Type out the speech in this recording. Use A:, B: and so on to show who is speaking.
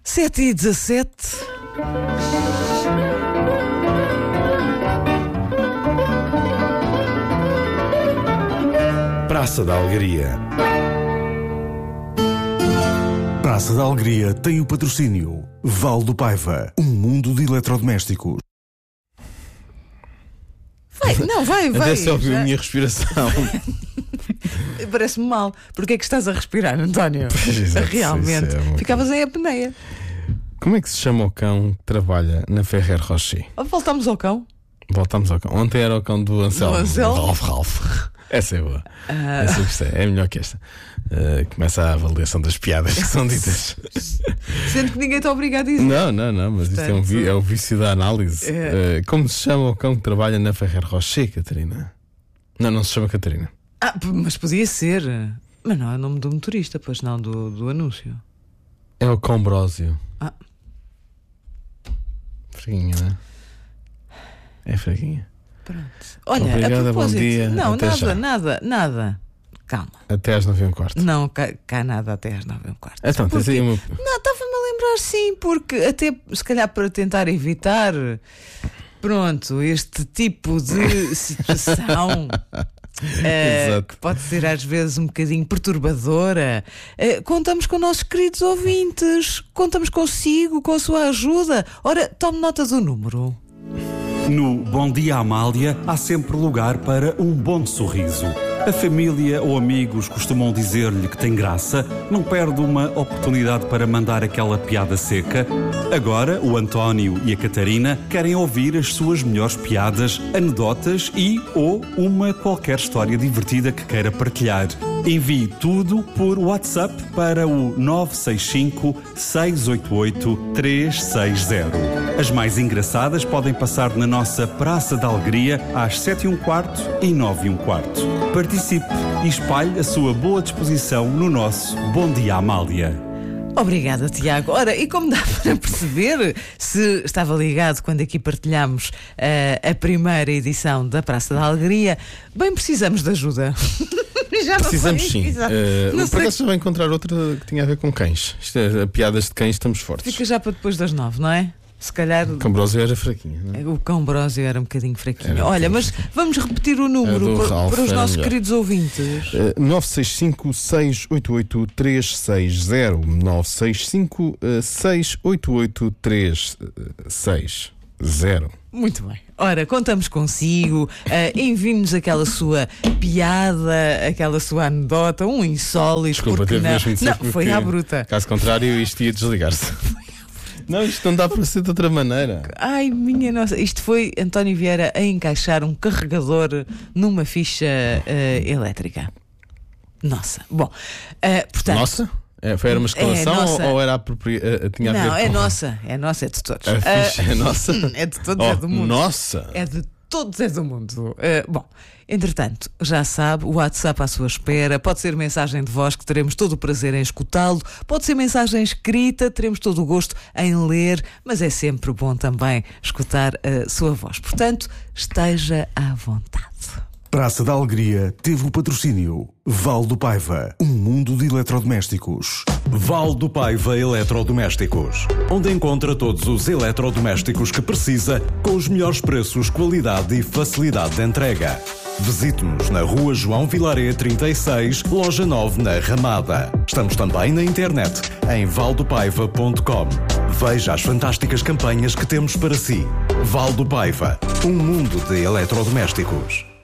A: 7h17.
B: Praça da Alegria. Praça da Alegria tem o patrocínio Val do Paiva, um mundo de eletrodomésticos.
A: Vai.
C: Até só ouviu a minha respiração.
A: Parece-me mal. Porquê é que estás a respirar, António? Realmente. Ficavas em apneia.
C: Como é que se chama o cão que trabalha na Ferrer Rocher?
A: Voltamos ao cão.
C: Voltamos ao cão. Ontem era o cão do Anselmo. Ralph. Essa é boa. Essa eu gostei. É melhor que esta. Começa a avaliação das piadas que são ditas.
A: Sendo que ninguém está obrigado a dizer.
C: Não, mas portanto, isto é o vício da análise. Como se chama o cão que trabalha na Ferrer Rocher, Catarina? Não se chama Catarina.
A: Mas podia ser. Mas não é o nome do motorista, pois não, do anúncio.
C: É o cão Brósio. Fraguinha, não é? É fraguinha.
A: Pronto. Olha,
C: obrigada,
A: a propósito,
C: bom dia.
A: Não,
C: nada.
A: Calma.
C: Até às 9h15.
A: Não, cá nada até às 9h15.
C: Então, tens aí uma...
A: Não, estava-me a lembrar, sim, porque até se calhar para tentar evitar, pronto, este tipo de situação que pode ser às vezes um bocadinho perturbadora, contamos com nossos queridos ouvintes, contamos consigo, com a sua ajuda. Ora, tome nota do número.
B: No Bom Dia Amália há sempre lugar para um bom sorriso. A família ou amigos costumam dizer-lhe que tem graça, não perde uma oportunidade para mandar aquela piada seca. Agora, o António e a Catarina querem ouvir as suas melhores piadas, anedotas ou uma qualquer história divertida que queira partilhar. Envie tudo por WhatsApp para o 965 688 360. As mais engraçadas podem passar na nossa Praça da Alegria às 7h15 e 9h15. Participe e espalhe a sua boa disposição no nosso Bom Dia Amália.
A: Obrigada, Tiago. Ora, e como dá para perceber, se estava ligado quando aqui partilhámos a primeira edição da Praça da Alegria, bem precisamos de ajuda.
C: Precisamos sim. Por acaso já vai encontrar outra que tinha a ver com cães. Isto é, piadas de cães, estamos fortes.
A: Fica já para depois das 9, não é? Se calhar.
C: O cão Brósio era fraquinho, não é?
A: O cão Brósio era um bocadinho fraquinho. Olha, mas vamos repetir o número para os nossos queridos ouvintes.
C: 965 688 360. 965 688 360.
A: Muito bem. Ora, contamos consigo, envie-nos aquela sua piada, aquela sua anedota, um insólito.
C: Desculpa, teve mesmo de ser,
A: não, foi à bruta.
C: Caso contrário, isto ia desligar-se. Não, isto não dá para ser de outra maneira.
A: Ai, minha nossa, isto foi António Vieira a encaixar um carregador numa ficha elétrica. Nossa, bom, portanto.
C: Nossa? Era uma escalação ou era tinha a ver com...
A: Não, é nossa, é de todos.
C: A ficha é nossa?
A: É de todos, é do mundo.
C: Nossa!
A: É de todos, é do mundo. Bom, entretanto, já sabe, o WhatsApp à sua espera. Pode ser mensagem de voz, que teremos todo o prazer em escutá-lo. Pode ser mensagem escrita, teremos todo o gosto em ler. Mas é sempre bom também escutar a sua voz. Portanto, esteja à vontade.
B: Praça da Alegria teve o patrocínio Val do Paiva, um mundo de eletrodomésticos. Val do Paiva Eletrodomésticos, onde encontra todos os eletrodomésticos que precisa, com os melhores preços, qualidade e facilidade de entrega. Visite-nos na Rua João Vilaré 36, Loja 9, na Ramada. Estamos também na internet, em valdopaiva.com. Veja as fantásticas campanhas que temos para si. Val do Paiva, um mundo de eletrodomésticos.